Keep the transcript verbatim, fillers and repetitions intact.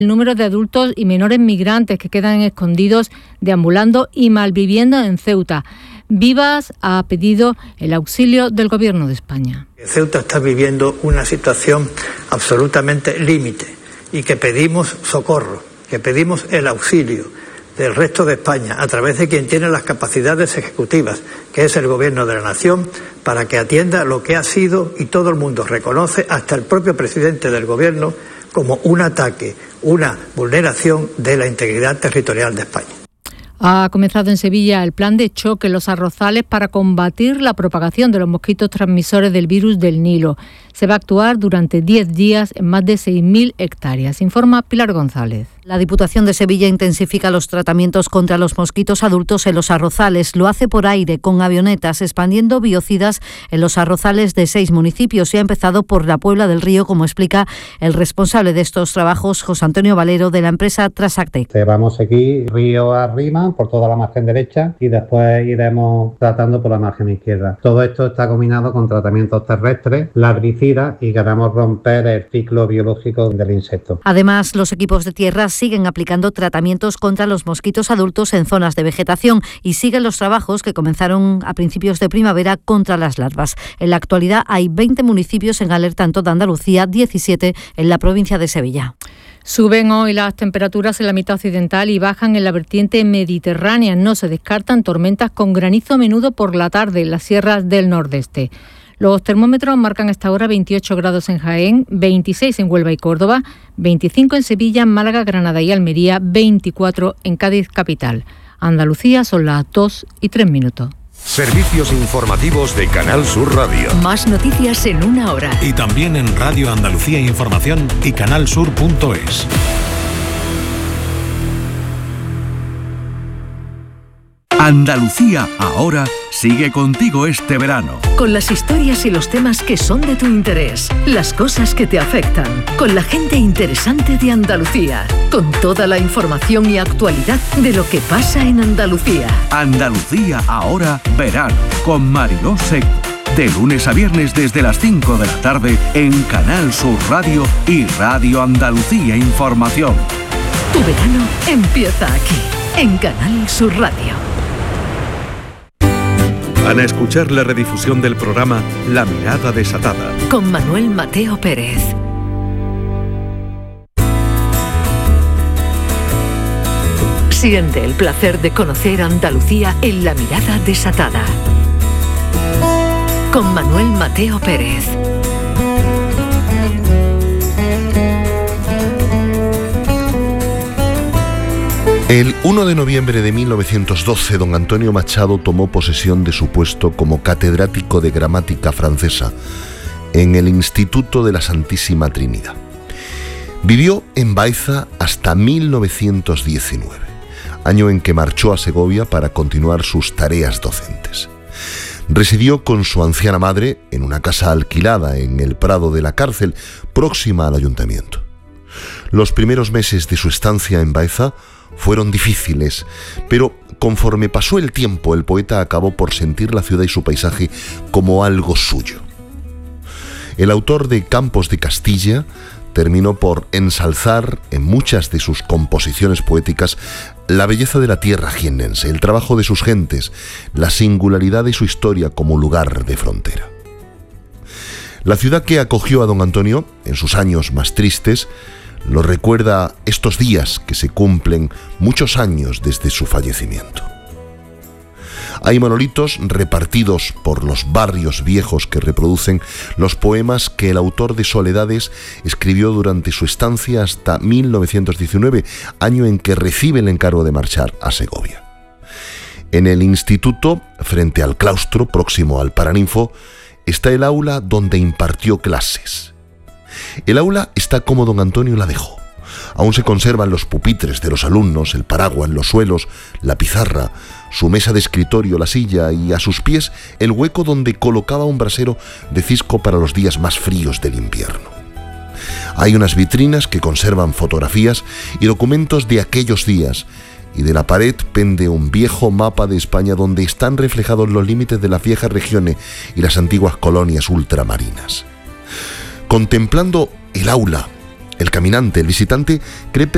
El número de adultos y menores migrantes que quedan escondidos, deambulando y malviviendo en Ceuta. Vivas ha pedido el auxilio del Gobierno de España. Ceuta está viviendo una situación absolutamente límite y que pedimos socorro, que pedimos el auxilio del resto de España a través de quien tiene las capacidades ejecutivas, que es el Gobierno de la Nación, para que atienda lo que ha sido, y todo el mundo reconoce, hasta el propio presidente del Gobierno, como un ataque, una vulneración de la integridad territorial de España. Ha comenzado en Sevilla el plan de choque en los arrozales para combatir la propagación de los mosquitos transmisores del virus del Nilo. Se va a actuar durante diez días en más de seis mil hectáreas, informa Pilar González. La Diputación de Sevilla intensifica los tratamientos contra los mosquitos adultos en los arrozales. Lo hace por aire, con avionetas, expandiendo biocidas en los arrozales de seis municipios y ha empezado por la Puebla del Río, como explica el responsable de estos trabajos, José Antonio Valero, de la empresa Trasactec. Vamos aquí río arriba por toda la margen derecha y después iremos tratando por la margen izquierda. Todo esto está combinado con tratamientos terrestres, larvicidas, y queremos romper el ciclo biológico del insecto. Además, los equipos de tierra siguen aplicando tratamientos contra los mosquitos adultos en zonas de vegetación y siguen los trabajos que comenzaron a principios de primavera contra las larvas. En la actualidad hay veinte municipios en alerta en toda Andalucía, diecisiete en la provincia de Sevilla. Suben hoy las temperaturas en la mitad occidental y bajan en la vertiente mediterránea. No se descartan tormentas con granizo a menudo por la tarde en las sierras del nordeste. Los termómetros marcan hasta ahora veintiocho grados en Jaén, veintiséis en Huelva y Córdoba, veinticinco en Sevilla, Málaga, Granada y Almería, veinticuatro en Cádiz capital. Andalucía son las dos y tres minutos. Servicios informativos de Canal Sur Radio. Más noticias en una hora. Y también en Radio Andalucía Información y canalsur punto es. Andalucía ahora sigue contigo este verano. Con las historias y los temas que son de tu interés, las cosas que te afectan, con la gente interesante de Andalucía, con toda la información y actualidad de lo que pasa en Andalucía. Andalucía ahora verano, con Mariló Seco. De lunes a viernes desde las cinco de la tarde en Canal Sur Radio y Radio Andalucía Información. Tu verano empieza aquí, en Canal Sur Radio. Van a escuchar la redifusión del programa La Mirada Desatada, con Manuel Mateo Pérez. Siente el placer de conocer Andalucía en La Mirada Desatada, con Manuel Mateo Pérez. El uno de noviembre de mil novecientos doce, don Antonio Machado tomó posesión de su puesto como catedrático de gramática francesa en el Instituto de la Santísima Trinidad. Vivió en Baeza hasta mil novecientos diecinueve, año en que marchó a Segovia para continuar sus tareas docentes. Residió con su anciana madre en una casa alquilada en el Prado de la Cárcel, próxima al ayuntamiento. Los primeros meses de su estancia en Baeza fueron difíciles, pero conforme pasó el tiempo, el poeta acabó por sentir la ciudad y su paisaje como algo suyo. El autor de Campos de Castilla terminó por ensalzar en muchas de sus composiciones poéticas la belleza de la tierra jiennense, el trabajo de sus gentes, la singularidad de su historia como lugar de frontera. La ciudad que acogió a don Antonio en sus años más tristes lo recuerda estos días que se cumplen muchos años desde su fallecimiento. Hay monolitos repartidos por los barrios viejos que reproducen los poemas que el autor de Soledades escribió durante su estancia hasta mil novecientos diecinueve, año en que recibe el encargo de marchar a Segovia. En el instituto, frente al claustro, próximo al Paraninfo, está el aula donde impartió clases. El aula está como don Antonio la dejó. Aún se conservan los pupitres de los alumnos, el paraguas, los suelos, la pizarra, su mesa de escritorio, la silla y a sus pies el hueco donde colocaba un brasero de cisco para los días más fríos del invierno. Hay unas vitrinas que conservan fotografías y documentos de aquellos días, y de la pared pende un viejo mapa de España donde están reflejados los límites de las viejas regiones y las antiguas colonias ultramarinas. Contemplando el aula, el caminante, el visitante cree